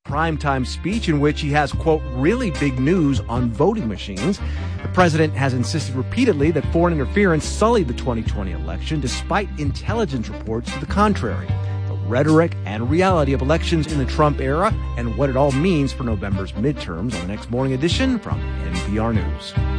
primetime speech in which he has, quote, really big news on voting machines. The president has insisted repeatedly that foreign interference sullied the 2020 election, despite intelligence reports to the contrary. The rhetoric and reality of elections in the Trump era and what it all means for November's midterms on the next Morning Edition from NPR News.